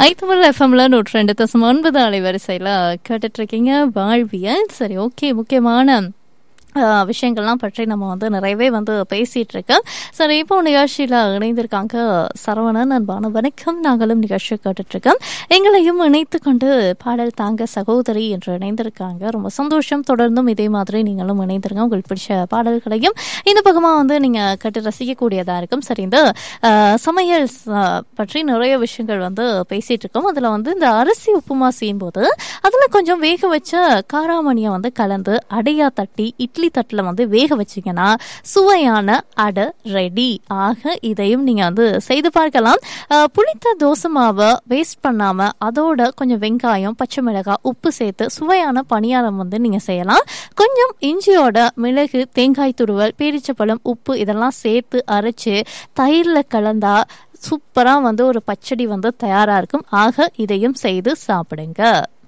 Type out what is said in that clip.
ஐத்தமிழ் எஃப்எம்ல 102.9 அலைவரிசையில கேட்டுட்டு இருக்கீங்க வாழ்வியல். சரி, ஓகே, முக்கியமான விஷயங்கள்லாம் பற்றி நம்ம நிறையவே பேசிட்டு இருக்கோம். சரி, இப்போ நிகழ்ச்சியில இணைந்திருக்காங்க சரவணன். அன்பான வணக்கம். நாங்களும் நிகழ்ச்சியை கேட்டுட்டு இருக்கோம். எங்களையும் இணைத்து கொண்டு பாடல் தாங்க சகோதரி என்று இணைந்திருக்காங்க. ரொம்ப சந்தோஷம். தொடர்ந்தும் இதே மாதிரி நீங்களும் இணைந்திருங்க. உங்களுக்கு பிடிச்ச பாடல்களையும் இந்த பக்கமா நீங்க கேட்டு ரசிக்கக்கூடியதா இருக்கும். சரி, இந்த சமையல் பற்றி நிறைய விஷயங்கள் பேசிட்டு இருக்கோம். அதுல இந்த அரிசி உப்புமா செய்யும் போது அதுல கொஞ்சம் வேக வச்ச காராமணியை கலந்து அடையா தட்டி இட்லி தட்டுல வேக வச்சீங்கன்னா சுவையான அடை ரெடி. ஆக இதையும் நீங்க செய்து பார்க்கலாம். புளித்த தோசை மாவை வேஸ்ட் பண்ணாம அதோட கொஞ்சம் வெங்காயம், பச்சை மிளகாய், உப்பு சேர்த்து சுவையான பணியாரம் நீங்க செய்யலாம். கொஞ்சம் இஞ்சியோட மிளகு, தேங்காய் துருவல், பேரிச்சப்பழம், உப்பு இதெல்லாம் சேர்த்து அரைச்சு தயிர்ல கலந்தா சூப்பரா ஒரு பச்சடி தயாரா இருக்கும். ஆக இதையும் செய்து சாப்பிடுங்க.